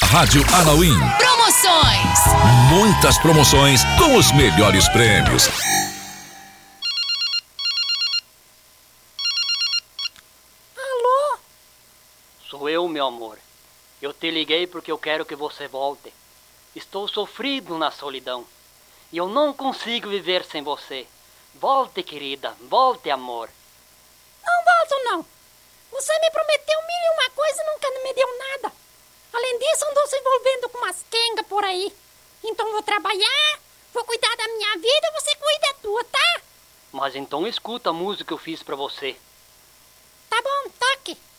Rádio Anauim. Promoções. Muitas promoções com os melhores prêmios. Alô? Sou eu, meu amor. Eu te liguei porque eu quero que você volte. Estou sofrido na solidão. E eu não consigo viver sem você. Volte, querida. Volte, amor. Não volto, não. Você me prometeu mil e uma coisa e nunca me deu nada. Além disso, andou se envolvendo com umas quengas por aí. Então vou trabalhar, vou cuidar da minha vida e você cuida da tua, tá? Mas então escuta a música que eu fiz pra você. Tá bom, toque.